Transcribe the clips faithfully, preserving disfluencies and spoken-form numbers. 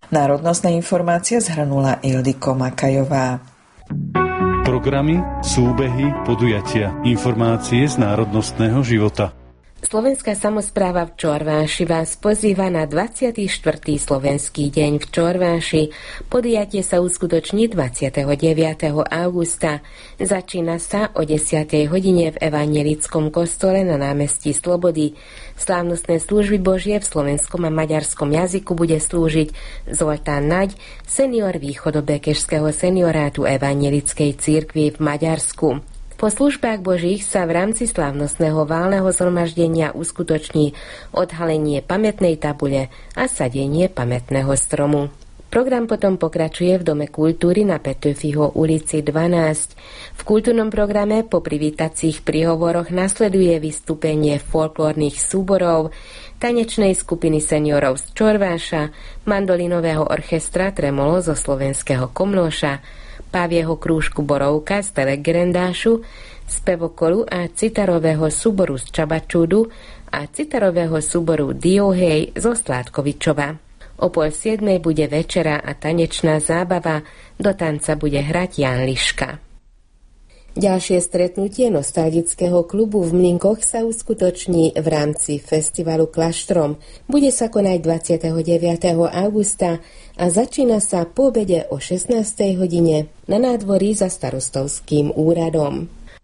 Národnostné informácie zhrnula Ildiko Makajová. Programy, súbehy, podujatia, informácie z národnostného života. Slovenská samospráva v Čorváši vás pozýva na dvadsiaty štvrtý slovenský deň v Čorváši. Podujatie sa uskutoční dvadsiateho deviateho augusta. Začína sa o desiatej hodine v evanjelickom kostole na námestí Slobody. Slávnostné služby Božie v slovenskom a maďarskom jazyku bude slúžiť Zoltán Naď, senior východobekešského seniorátu evanjelickej cirkvi v Maďarsku. Po službách Božích sa v rámci slávnostného válneho zhromaždenia uskutoční odhalenie pamätnej tabule a sadenie pamätného stromu. Program potom pokračuje v Dome kultúry na Petöfiho ulici dvanásť. V kultúrnom programe po privítacích príhovoroch nasleduje vystúpenie folklórnych súborov, tanečnej skupiny seniorov z Čorváša, mandolinového orchestra Tremolo zo slovenského Komlóša, pávieho krúžku Borovka z Telegrendášu, spevokolu a citarového súboru z Čabačúdu a citarového súboru Diohej zo Sládkovičova. O pol siedmej bude večera a tanečná zábava, do tanca bude hrať Jan Liška. Ďalšie stretnutie nostalgického klubu v Mlynkoch sa uskutoční v rámci festivalu Kláštrom. Bude sa konať dvadsiateho deviateho augusta a začína sa po obede o šestnástej hodine na nádvorí za starostovským úradom.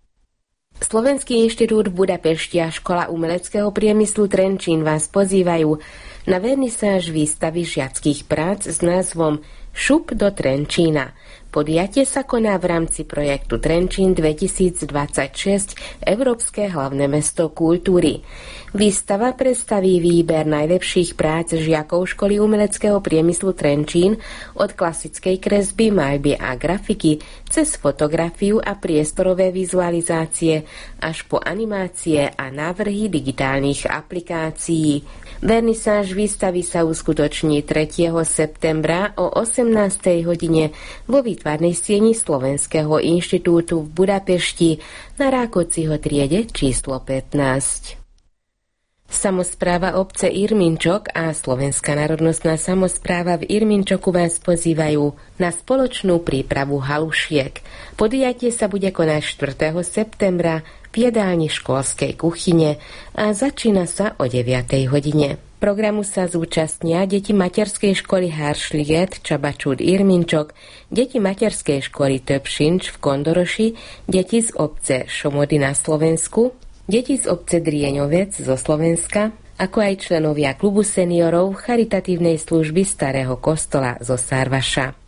Slovenský inštitút v Budapešti a Škola umeleckého priemyslu Trenčín vás pozývajú na vernisáž výstavy žiackých prác s názvom Šup do Trenčína. Podujatie sa koná v rámci projektu Trenčín dvetisícdvadsaťšesť Európske hlavné mesto kultúry. Výstava predstaví výber najlepších prác žiakov Školy umeleckého priemyslu Trenčín od klasickej kresby, maľby a grafiky cez fotografiu a priestorové vizualizácie až po animácie a návrhy digitálnych aplikácií. Vernisáž výstavy sa uskutoční tretieho septembra o osemnástej hodine vo výtvarnej sieni Slovenského inštitútu v Budapešti na Rákociho triede číslo pätnásť. Samospráva obce Irminčok a Slovenská národnostná samospráva v Irminčoku vás pozývajú na spoločnú prípravu halušiek. Podujatie sa bude konať štvrtého septembra v jedálni školskej kuchyne a začína sa o deviatej hodine. Programu sa zúčastnia deti materskej školy Haršliget, Čabačúd, Irminčok, deti materskej školy Töpšinč v Kondoroši, deti z obce Šomody na Slovensku, deti z obce Drieňovec zo Slovenska, ako aj členovia klubu seniorov charitatívnej služby Starého kostola zo Sarvaša.